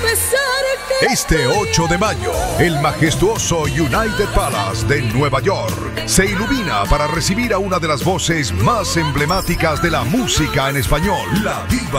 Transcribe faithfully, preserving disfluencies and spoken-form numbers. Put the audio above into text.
Este ocho de mayo, el majestuoso United Palace de Nueva York se ilumina para recibir a una de las voces más emblemáticas de la música en español, la diva